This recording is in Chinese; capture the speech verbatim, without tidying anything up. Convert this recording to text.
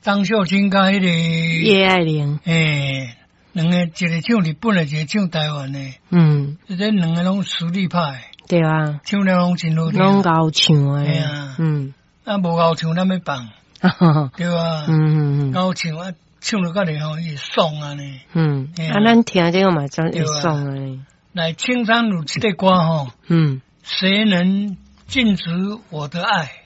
张秀清甲迄个叶爱玲， 诶，两个一个唱日本的，一个唱台湾的， 嗯， 这两个拢实力派， 对啊， 唱了拢真好听， 拢高唱诶， 啊， 嗯， 啊无高唱咱要放，对啊， 嗯嗯嗯， 高唱啊，唱到甲里吼也爽啊呢， 嗯，啊，咱听这个嘛真会爽啊呢。 来青山有这个歌吼， 嗯， 谁能禁止我的爱？